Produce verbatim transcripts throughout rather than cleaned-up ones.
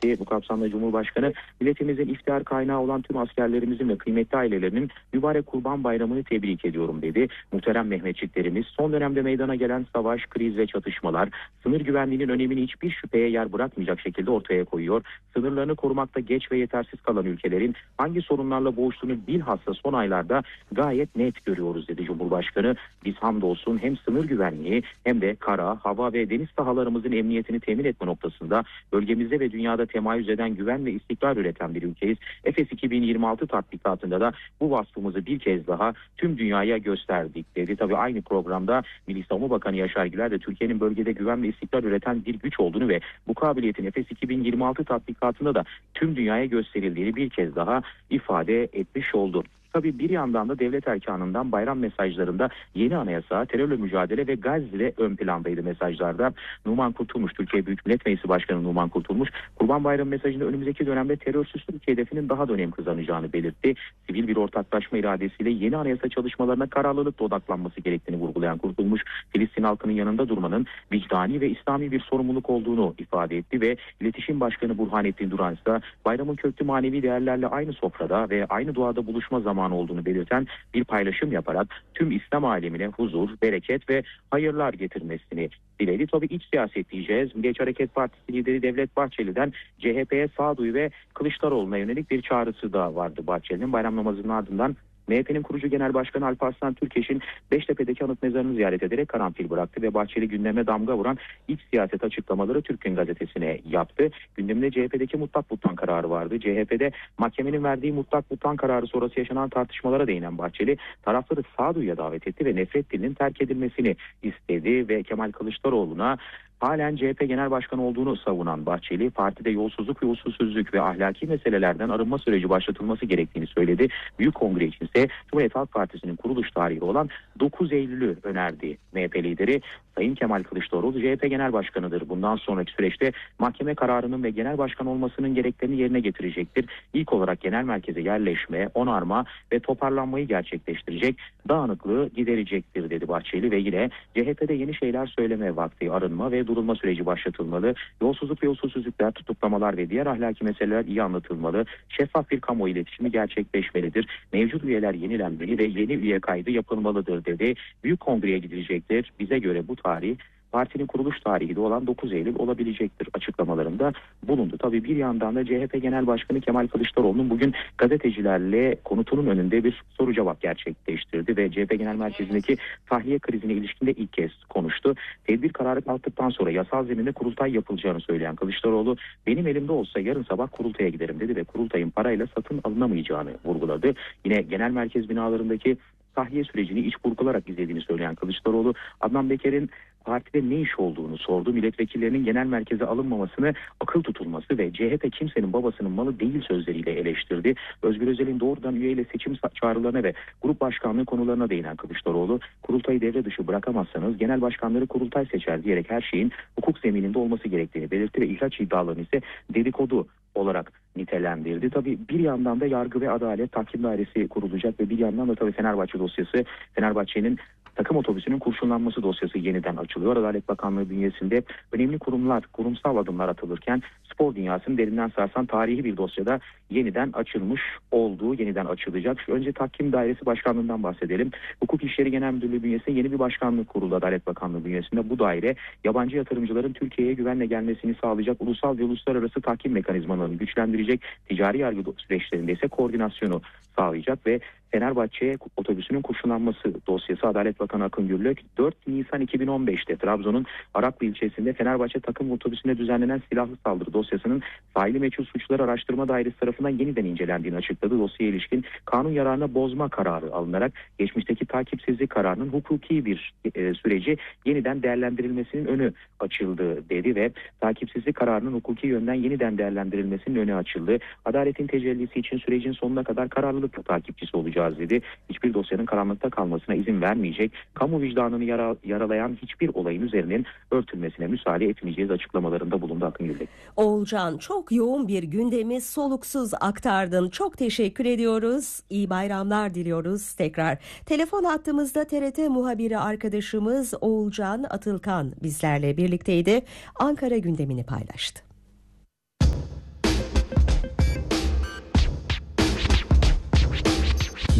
etti. Bu kapsamda Cumhurbaşkanı milletimizin iftihar kaynağı olan tüm askerlerimizin ve kıymetli ailelerinin mübarek Kurban Bayramı'nı tebrik ediyorum dedi. Muhterem Mehmetçiklerimiz, son dönemde meydana gelen savaş, kriz ve çatışmalar sınır güvenliğinin önemini hiçbir şüpheye yer bırakmayacak şekilde ortaya koyuyor. Sınırlarını korumakta geç ve yetersiz kalan ülkelerin hangi sorunlarla boğuştuğunu bilhassa son aylarda gayet net görüyoruz dedi Cumhurbaşkanı. Biz hamdolsun hem sınır güvenliği hem de kara, hava ve deniz sahalarımızın emniyetini temin etme noktasında bölgemizde ve dünyada temayüz eden güven ve istikrar üreten bir ülkeyiz. Efes iki bin yirmi altı tatbikatında da bu vasfımızı bir kez daha tüm dünyaya gösterdik dedi. Tabii aynı programda Milli Savunma Bakanı Yaşar Güler de Türkiye'nin bölgede güven ve istikrar üreten bir güç olduğunu ve bu kabiliyetin Efes iki bin yirmi altı tatbikatında da tüm dünyaya gösterildiğini bir kez daha ifade etmiş oldu. Tabii bir yandan da devlet erkanından bayram mesajlarında yeni anayasa, terörle mücadele ve Gazze ön plandaydı mesajlarda. Numan Kurtulmuş, Türkiye Büyük Millet Meclisi Başkanı Numan Kurtulmuş, Kurban Bayramı mesajında önümüzdeki dönemde terörsüz Türkiye hedefinin daha da önem kazanacağını belirtti. Sivil bir ortaklaşma iradesiyle yeni anayasa çalışmalarına kararlılıkla odaklanması gerektiğini vurgulayan Kurtulmuş, Filistin halkının yanında durmanın vicdani ve İslami bir sorumluluk olduğunu ifade etti ve İletişim Başkanı Burhanettin Duran ise bayramın köklü manevi değerlerle aynı sofrada ve aynı duada buluşma zamanı olduğunu belirten bir paylaşım yaparak tüm İslam alemine huzur, bereket ve hayırlar getirmesini diledi. Tabii iç siyaset diyeceğiz. Milliyetçi Hareket Partisi lideri Devlet Bahçeli'den C H P'ye sağduyu ve Kılıçdaroğlu'na yönelik bir çağrısı da vardı Bahçeli'nin. Bayram namazının ardından M H P'nin kurucu genel başkanı Alparslan Türkeş'in Beştepe'deki anıt mezarını ziyaret ederek karanfil bıraktı ve Bahçeli gündeme damga vuran iç siyaset açıklamaları Türk Gün Gazetesi'ne yaptı. Gündeminde C H P'deki mutlak butlan kararı vardı. C H P'de mahkemenin verdiği mutlak butlan kararı sonrası yaşanan tartışmalara değinen Bahçeli tarafları sağduyuya davet etti ve nefret dilinin terk edilmesini istedi ve Kemal Kılıçdaroğlu'na halen C H P Genel Başkanı olduğunu savunan Bahçeli, partide yolsuzluk ve usulsüzlük ve ahlaki meselelerden arınma süreci başlatılması gerektiğini söyledi. Büyük Kongre için ise Cumhuriyet Halk Partisi'nin kuruluş tarihi olan dokuz Eylül'ü önerdi M H P lideri. Sayın Kemal Kılıçdaroğlu C H P Genel Başkanı'dır. Bundan sonraki süreçte mahkeme kararının ve genel başkan olmasının gereklerini yerine getirecektir. İlk olarak genel merkeze yerleşme, onarma ve toparlanmayı gerçekleştirecek, dağınıklığı giderecektir dedi Bahçeli ve yine C H P'de yeni şeyler söyleme vakti, arınma ve durulma süreci başlatılmalı. Yolsuzluk ve usulsüzlükler, tutuklamalar ve diğer ahlaki meseleler iyi anlatılmalı. Şeffaf bir kamu iletişimi gerçekleşmelidir. Mevcut üyeler yenilenmeli ve yeni üye kaydı yapılmalıdır dedi. Büyük Kongre'ye gidilecektir. Bize göre bu tarih partinin kuruluş tarihi de olan dokuz Eylül olabilecektir açıklamalarında bulundu. Tabii bir yandan da C H P Genel Başkanı Kemal Kılıçdaroğlu'nun bugün gazetecilerle konutunun önünde bir soru cevap gerçekleştirdi ve C H P Genel Merkezi'ndeki tahliye krizine ilişkinde ilk kez konuştu. Tedbir kararı kalktıktan sonra yasal zeminde kurultay yapılacağını söyleyen Kılıçdaroğlu, benim elimde olsa yarın sabah kurultaya giderim dedi ve kurultayın parayla satın alınamayacağını vurguladı. Yine genel merkez binalarındaki tahliye sürecini iç burkularak izlediğini söyleyen Kılıçdaroğlu, Adnan Beker'in partide ne iş olduğunu sordu. Milletvekillerinin genel merkeze alınmamasını akıl tutulması ve C H P kimsenin babasının malı değil sözleriyle eleştirdi. Özgür Özel'in doğrudan üyeyle seçim çağrılarına ve grup başkanlığı konularına değinen Kılıçdaroğlu, kurultayı devre dışı bırakamazsanız genel başkanları kurultay seçer diyerek her şeyin hukuk zemininde olması gerektiğini belirtti ve ihraç iddialarını ise dedikodu olarak nitelendirdi. Tabii bir yandan da yargı ve adalet tahkim dairesi kurulacak ve bir yandan da tabii Fenerbahçe dosyası, Fenerbahçe'nin takım otobüsünün kurşunlanması dosyası yeniden açılıyor. Adalet Bakanlığı bünyesinde önemli kurumlar, kurumsal adımlar atılırken spor dünyasını derinden sarsan tarihi bir dosyada yeniden açılmış olduğu, yeniden açılacak. Önce Tahkim Dairesi Başkanlığı'ndan bahsedelim. Hukuk İşleri Genel Müdürlüğü bünyesinde yeni bir başkanlık kuruldu Adalet Bakanlığı bünyesinde. Bu daire yabancı yatırımcıların Türkiye'ye güvenle gelmesini sağlayacak ulusal ve uluslararası tahkim mekanizmalarını güçlendirecek, ticari yargı süreçlerinde ise koordinasyonu sağlayacak ve Fenerbahçe otobüsünün kurşunlanması dosyası Adalet Bakanı Akın Gürlök dört Nisan iki bin on beşte Trabzon'un Araklı ilçesinde Fenerbahçe takım otobüsüne düzenlenen silahlı saldırı dosyasının faili meçhul suçları araştırma dairesi tarafından yeniden incelendiğini açıkladı. Dosyaya ilişkin kanun yararına bozma kararı alınarak geçmişteki takipsizlik kararının hukuki bir e, süreci yeniden değerlendirilmesinin önü açıldı dedi ve takipsizlik kararının hukuki yönden yeniden değerlendirilmesinin önü açıldı. Adaletin tecellisi için sürecin sonuna kadar kararlılıkla takipçisi olacağız dedi. Hiçbir dosyanın karanlıkta kalmasına izin vermeyecek, kamu vicdanını yara, yaralayan hiçbir olayın üzerinin örtülmesine müsaade etmeyeceğiz açıklamalarında bulundu Akın Gürlek. Oğulcan, çok yoğun bir gündemi soluksuz aktardın. Çok teşekkür ediyoruz. İyi bayramlar diliyoruz tekrar. Telefon hattımızda T R T muhabiri arkadaşımız Oğulcan Atılkan bizlerle birlikteydi. Ankara gündemini paylaştı.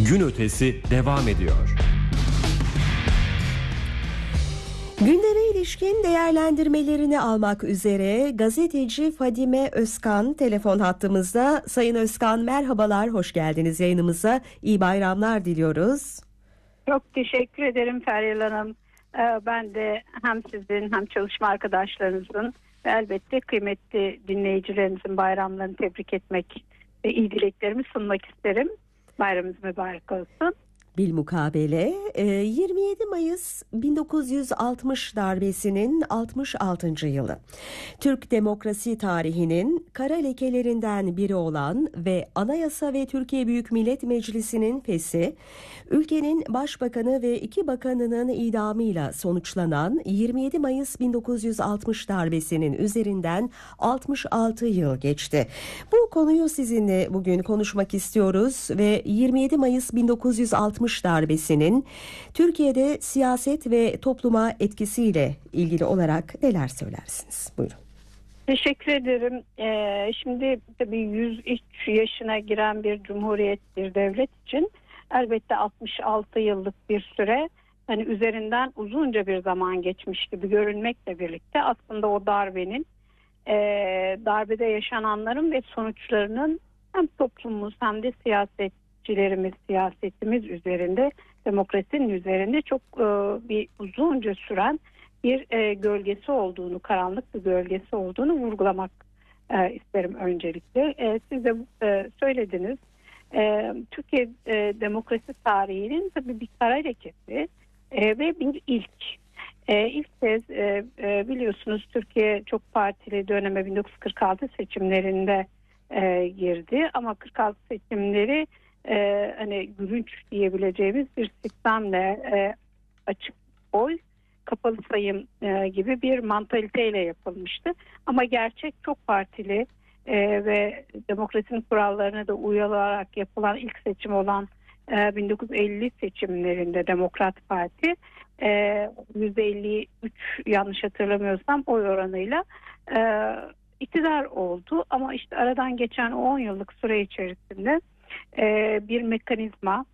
Gün ötesi devam ediyor. Gündeme ilişkin değerlendirmelerini almak üzere gazeteci Fadime Özkan telefon hattımızda. Sayın Özkan merhabalar, hoş geldiniz yayınımıza. İyi bayramlar diliyoruz. Çok teşekkür ederim Feryal Hanım. Ben de hem sizin hem çalışma arkadaşlarınızın ve elbette kıymetli dinleyicilerinizin bayramlarını tebrik etmek ve iyi dileklerimi sunmak isterim. Bayramınız mübarek olsun. Bilmukabele yirmi yedi Mayıs bin dokuz yüz altmış darbesinin altmış altıncı yılı. Türk demokrasi tarihinin kara lekelerinden biri olan ve Anayasa ve Türkiye Büyük Millet Meclisi'nin feshi, ülkenin başbakanı ve iki bakanının idamıyla sonuçlanan yirmi yedi Mayıs bin dokuz yüz altmış darbesinin üzerinden altmış altı yıl geçti. Bu konuyu sizinle bugün konuşmak istiyoruz ve yirmi yedi Mayıs bin dokuz yüz altmış darbesinin Türkiye'de siyaset ve topluma etkisiyle ilgili olarak neler söylersiniz? Buyurun. Teşekkür ederim. Ee, şimdi tabii yüz üç yaşına giren bir cumhuriyet, bir devlet için elbette altmış altı yıllık bir süre, hani üzerinden uzunca bir zaman geçmiş gibi görünmekle birlikte aslında o darbenin, e, darbede yaşananların ve sonuçlarının hem toplumumuz hem de siyasetçilerimiz, siyasetimiz üzerinde, demokrasinin üzerinde çok e, bir uzunca süren bir e, gölgesi olduğunu, karanlık bir gölgesi olduğunu vurgulamak e, isterim öncelikle. E, siz de e, söylediniz. E, Türkiye e, demokrasi tarihinin tabii bir kara lekesi e, ve bir ilk. E, ilk kez e, e, biliyorsunuz Türkiye çok partili döneme bin dokuz yüz kırk altı seçimlerinde e, girdi ama kırk altı seçimleri e, hani gülünç diyebileceğimiz bir sistemle e, açık oy, kapalı sayım e, gibi bir mantaliteyle yapılmıştı. Ama gerçek çok partili e, ve demokrasinin kurallarına da uyularak yapılan ilk seçim olan e, bin dokuz yüz elli seçimlerinde Demokrat Parti e, yüzde elli üç yanlış hatırlamıyorsam oy oranıyla e, iktidar oldu. Ama işte aradan geçen on yıllık süre içerisinde e, bir mekanizma,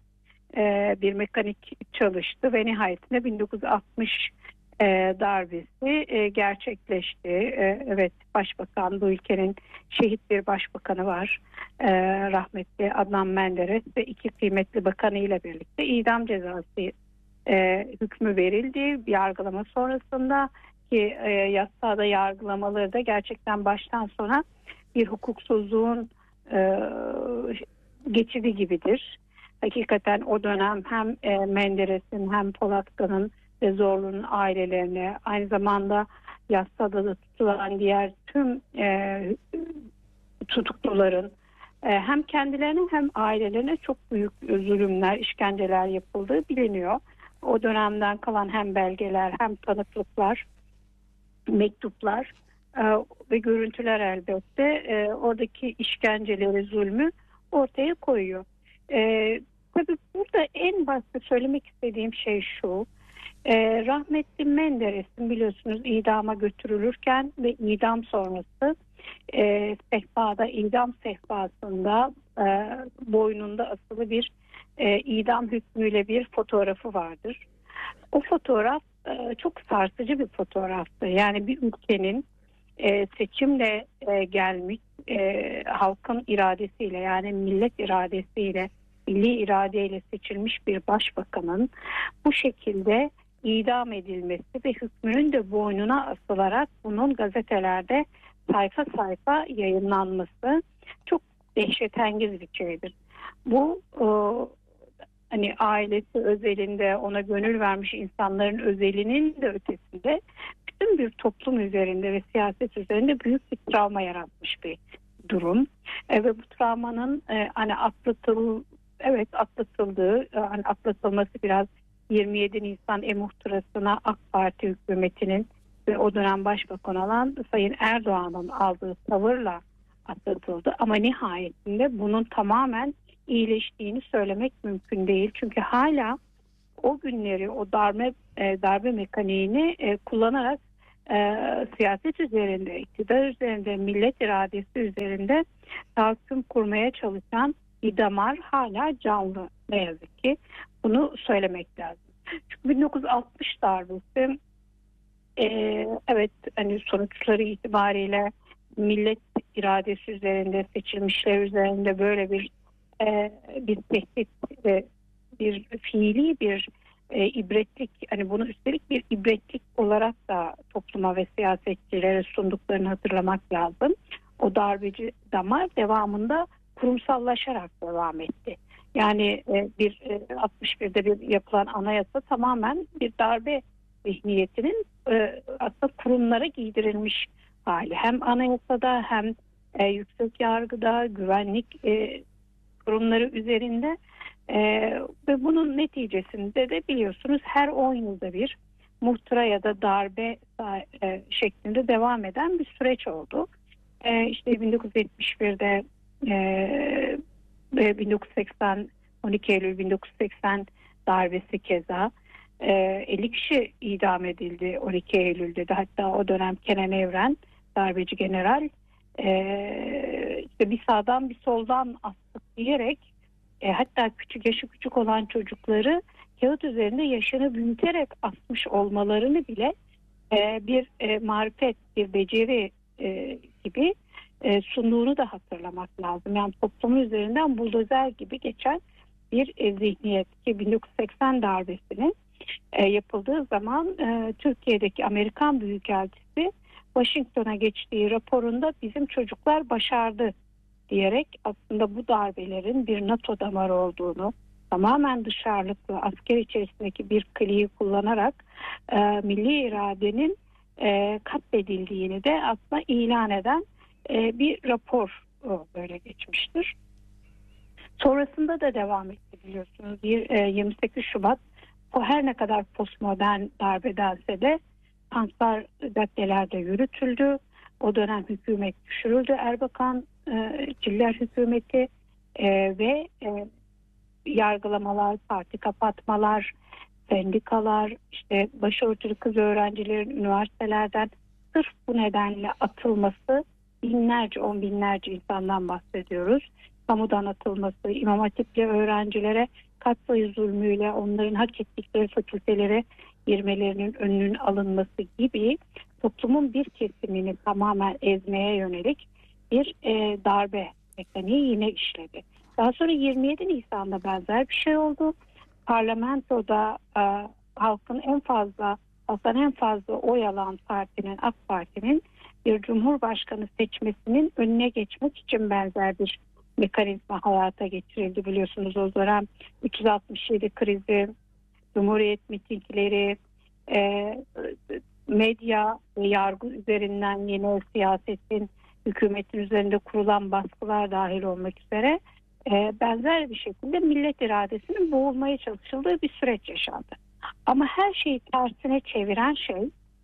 e, bir mekanik çalıştı ve nihayetinde bin dokuz yüz altmış E, darbesi e, gerçekleşti. E, evet, başbakan, bu ülkenin şehit bir başbakanı var. E, rahmetli Adnan Menderes ve iki kıymetli bakanıyla birlikte idam cezası e, hükmü verildi. Yargılama sonrasında ki e, yasada yargılamaları da gerçekten baştan sona bir hukuksuzluğun e, geçidi gibidir. Hakikaten o dönem hem e, Menderes'in hem Polatkan'ın ve Zorlu'nun ailelerine, aynı zamanda yasada da tutulan diğer tüm e, tutukluların e, hem kendilerine hem ailelerine çok büyük zulümler, işkenceler yapıldığı biliniyor. O dönemden kalan hem belgeler hem tanıklıklar, mektuplar e, ve görüntüler elbette e, oradaki işkenceleri, zulmü ortaya koyuyor. E, tabii burada en başta söylemek istediğim şey şu: Ee, rahmetli Menderes'in biliyorsunuz idama götürülürken ve idam sonrası e, sehpada, idam sehpasında e, boynunda asılı bir e, idam hükmüyle bir fotoğrafı vardır. O fotoğraf e, çok sarsıcı bir fotoğraftı. Yani bir ülkenin e, seçimle e, gelmiş e, halkın iradesiyle, yani millet iradesiyle, milli iradeyle seçilmiş bir başbakanın bu şekilde idam edilmesi ve hükmünün de boynuna asılarak bunun gazetelerde sayfa sayfa yayınlanması çok dehşetengiz bir şeydir. Bu e, hani ailesi özelinde, ona gönül vermiş insanların özelinin de ötesinde bütün bir toplum üzerinde ve siyaset üzerinde büyük bir travma yaratmış bir durum. E, ve bu travmanın e, hani atlatıl evet atlatıldığı, e, hani atlatılması biraz yirmi yedi Nisan e-muhtırasına AK Parti hükümetinin ve o dönem başbakan olan Sayın Erdoğan'ın aldığı tavırla atlatıldı. Ama nihayetinde bunun tamamen iyileştiğini söylemek mümkün değil. Çünkü hala o günleri, o darbe e, darbe mekaniğini e, kullanarak e, siyaset üzerinde, iktidar üzerinde, millet iradesi üzerinde tahakküm kurmaya çalışan bir damar hala canlı, ne yazık ki. Bunu söylemek lazım. Çünkü bin dokuz yüz altmış darbesi e, evet hani sonuçları itibariyle millet iradesi üzerinde, seçilmişler üzerinde böyle bir e, bir tehdit ve bir fiili bir e, ibretlik, hani bunu üstelik bir ibretlik olarak da topluma ve siyasetçilere sunduklarını hatırlamak lazım. O darbeci damar devamında kurumsallaşarak devam etti. Yani e, bir e, altmış birde bir yapılan anayasa tamamen bir darbe zihniyetinin e, aslında kurumlara giydirilmiş hali. Hem anayasada hem e, yüksek yargıda, güvenlik e, kurumları üzerinde e, ve bunun neticesinde de biliyorsunuz her on yılda bir muhtıra ya da darbe e, şeklinde devam eden bir süreç oldu. E, işte bin dokuz yüz yetmiş birde e, ve bin dokuz yüz seksen on iki Eylül bin dokuz yüz seksen darbesi keza e, elli kişi idam edildi on iki Eylül'de de, hatta o dönem Kenan Evren darbeci general e, işte bir sağdan bir soldan astık diyerek e, hatta küçük yaşı küçük olan çocukları kağıt üzerinde yaşını büyüterek asmış olmalarını bile e, bir e, marifet, bir beceri e, gibi e, sunduğunu da hatırlamak lazım. Yani toplumun üzerinden buldozer gibi geçen bir e, zihniyet ki bin dokuz yüz seksen darbesinin e, yapıldığı zaman e, Türkiye'deki Amerikan Büyükelçisi Washington'a geçtiği raporunda bizim çocuklar başardı diyerek aslında bu darbelerin bir NATO damarı olduğunu, tamamen dışarılıklı asker içerisindeki bir kliği kullanarak e, milli iradenin e, katledildiğini de aslında ilan eden e, bir rapor o, böyle geçmiştir. Sonrasında da devam etti biliyorsunuz. Bir, e, yirmi sekiz Şubat o her ne kadar postmodern darbedense de tanklar caddelerde yürütüldü. O dönem hükümet düşürüldü. Erbakan e, Çiller hükümeti e, ve e, yargılamalar, parti kapatmalar, sendikalar, işte başörtülü kız öğrencilerin üniversitelerden sırf bu nedenle atılması, binlerce, on binlerce insandan bahsediyoruz. Kamudan atılması, İmam Hatipli öğrencilere katsayı zulmüyle onların hak ettikleri fakültelere girmelerinin önünün alınması gibi toplumun bir kesimini tamamen ezmeye yönelik bir e, darbe mekaniği yine işledi. Daha sonra yirmi yedi Nisan'da benzer bir şey oldu. Parlamentoda e, halkın en fazla, halktan en fazla oy alan partinin, AK Parti'nin bir cumhurbaşkanı seçmesinin önüne geçmek için benzer bir mekanizma hayata geçirildi. Biliyorsunuz o dönem üç yüz altmış yedi krizi, Cumhuriyet mitingleri, e, medya ve yargı üzerinden yeni siyasetin, hükümetin üzerinde kurulan baskılar dahil olmak üzere e, benzer bir şekilde millet iradesinin boğulmaya çalışıldığı bir süreç yaşandı. Ama her şeyi tersine çeviren şey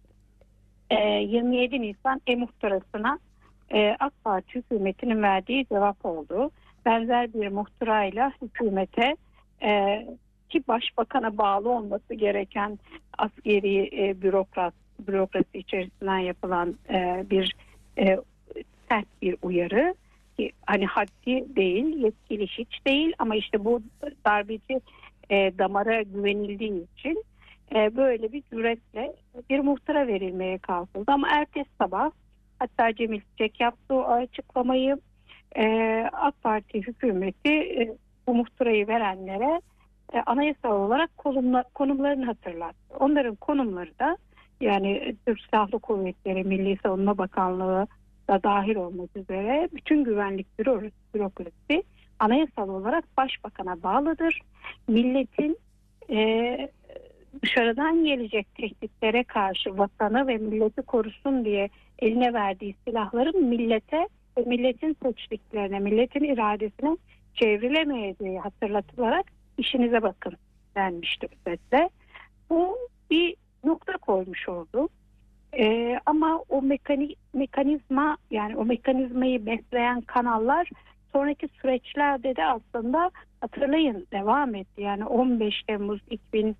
e, yirmi yedi Nisan e-muhtırasına e, AK Parti hükümetinin verdiği cevap oldu. Benzer bir muhtırayla hükümete e, ki başbakana bağlı olması gereken askeri e, bürokrat bürokrasi içerisinden yapılan e, bir e, sert bir uyarı ki hani haddi değil, yetkili hiç değil ama işte bu darbeci e, damara güvenildiği için e, böyle bir cüretle bir muhtıra verilmeye kalkıldı. Ama ertesi sabah hatta Cemil Çiçek yaptığı o açıklamayı e, AK Parti hükümeti e, bu muhtırayı verenlere e, anayasal olarak konumla, konumlarını hatırlattı. Onların konumları da yani Türk Silahlı Kuvvetleri, Milli Savunma Bakanlığı da dahil olmak üzere bütün güvenlik bürokrasi anayasal olarak başbakana bağlıdır. Milletin e, dışarıdan gelecek tehditlere karşı vatanı ve milleti korusun diye eline verdiği silahların millete ve milletin seçtiklerine, milletin iradesine çevrilemeyeceği hatırlatılarak işinize bakın denmişti özetle. Bu bir nokta koymuş oldu. Ee, ama o mekani, mekanizma yani o mekanizmayı besleyen kanallar sonraki süreçlerde de aslında hatırlayın devam etti. Yani on beş Temmuz iki bin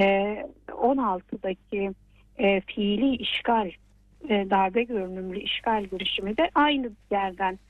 on altıdaki e, fiili işgal, e, darbe görünümlü işgal girişimi de aynı yerden